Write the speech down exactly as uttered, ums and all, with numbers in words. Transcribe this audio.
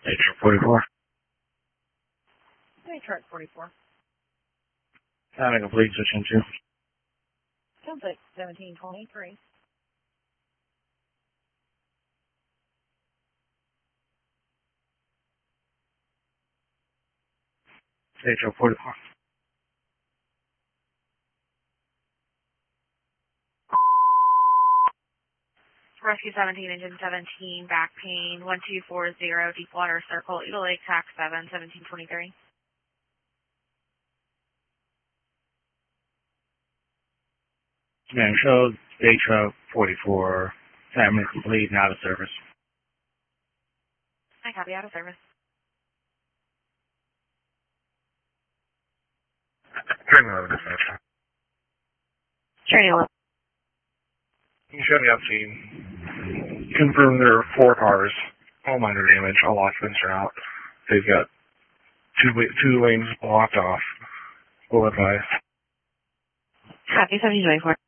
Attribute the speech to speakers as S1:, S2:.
S1: Nature forty-four.
S2: Nature forty-four.
S1: Having a complete switching two.
S2: Conflict seventeen twenty-three.
S1: Nature forty-four.
S3: Rescue seventeen, engine seventeen, back pain, one two four zero, Deepwater Circle, Eagle Lake, tax seven, seventeen twenty-three.
S1: Yeah, show Nature forty-four. Having a complete and out of service.
S3: I copy, out of service.
S1: Training eleven dispatch.
S3: Training eleven.
S1: You show the upscene. Confirm there are four cars. All minor damage. All occupants are out. They've got two two lanes blocked off. We'll advise.
S3: Copy, seventeen twenty-four.